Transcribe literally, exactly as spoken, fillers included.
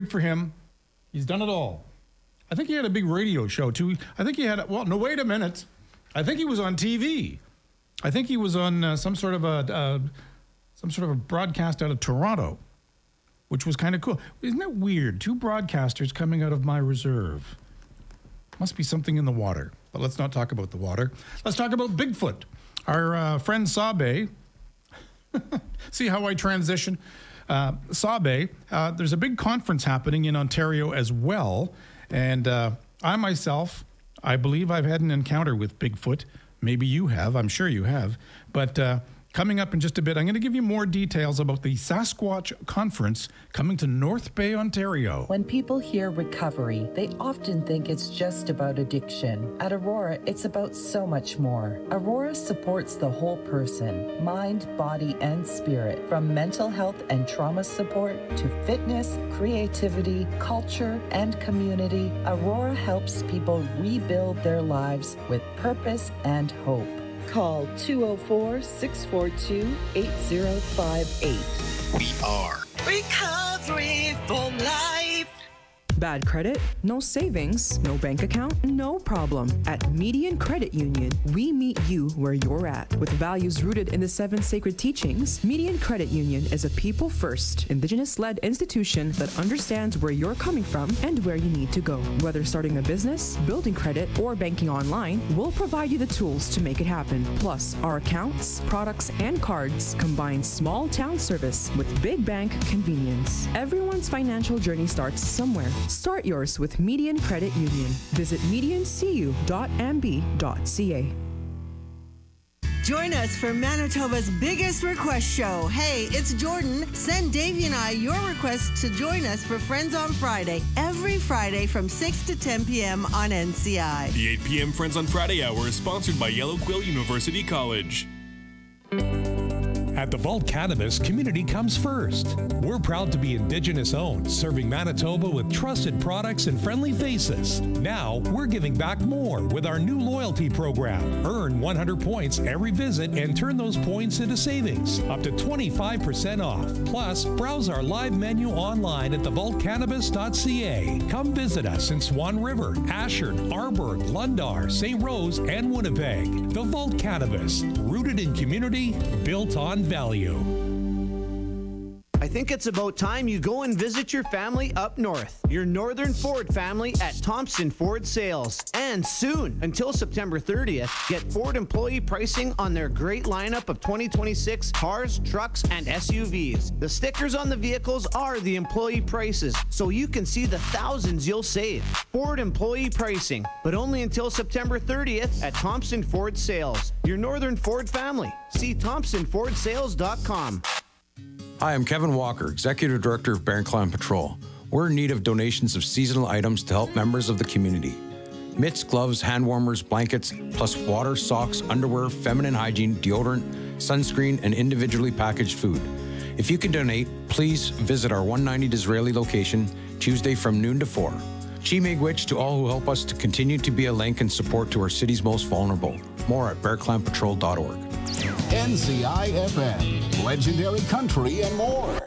for him. He's done it all. I think he had a big radio show too. I think he had, a, well, no, wait a minute. I think he was on T V. I think he was on uh, some sort of a, uh, some sort of a broadcast out of Toronto, which was kind of cool. Isn't that weird? Two broadcasters coming out of my reserve. Must be something in the water. But let's not talk about the water. Let's talk about Bigfoot. Our uh, friend Sabe. See how I transition? Uh, Sabe, uh, there's a big conference happening in Ontario as well. And uh, I myself, I believe I've had an encounter with Bigfoot. Maybe you have. I'm sure you have. But uh, coming up in just a bit, I'm going to give you more details about the Sasquatch Conference coming to North Bay, Ontario. When people hear recovery, they often think it's just about addiction. At Aurora, it's about so much more. Aurora supports the whole person, mind, body, and spirit, from mental health and trauma support to fitness, creativity, culture, and community. Aurora helps people rebuild their lives with purpose and hope. Call two oh four, six four two, eight oh five eight. We are Recovery for Life. Bad credit? No savings? No bank account? No problem. At Median Credit Union, we meet you where you're at. With values rooted in the seven sacred teachings, Median Credit Union is a people-first, Indigenous-led institution that understands where you're coming from and where you need to go. Whether starting a business, building credit, or banking online, we'll provide you the tools to make it happen. Plus, our accounts, products, and cards combine small town service with big bank convenience. Everyone's financial journey starts somewhere. Start yours with Median Credit Union. Visit median c u dot m b dot c a. Join us for Manitoba's biggest request show. Hey, it's Jordan. Send Davey and I your request to join us for Friends on Friday, every Friday from six to ten p.m. on N C I. The eight p.m. Friends on Friday hour is sponsored by Yellow Quill University College. At the Vault Cannabis, community comes first. We're proud to be Indigenous-owned, serving Manitoba with trusted products and friendly faces. Now, we're giving back more with our new loyalty program. Earn one hundred points every visit and turn those points into savings, up to twenty-five percent off. Plus, browse our live menu online at the vault cannabis dot c a. Come visit us in Swan River, Ashern, Arborg, Lundar, Saint Rose, and Winnipeg. The Vault Cannabis, rooted in community, built on value. I think it's about time you go and visit your family up north. Your Northern Ford family at Thompson Ford Sales. And soon, until September thirtieth, get Ford employee pricing on their great lineup of twenty twenty-six cars, trucks, and S U Vs. The stickers on the vehicles are the employee prices, so you can see the thousands you'll save. Ford employee pricing, but only until September thirtieth at Thompson Ford Sales. Your Northern Ford family. See thompson ford sales dot com. Hi, I'm Kevin Walker, Executive Director of Bear Clan Patrol. We're in need of donations of seasonal items to help members of the community. Mitts, gloves, hand warmers, blankets, plus water, socks, underwear, feminine hygiene, deodorant, sunscreen, and individually packaged food. If you can donate, please visit our one ninety Disraeli location, Tuesday from noon to four. Chi Miigwech to all who help us to continue to be a link and support to our city's most vulnerable. More at bear clan patrol dot org. N C I F M, legendary country and more.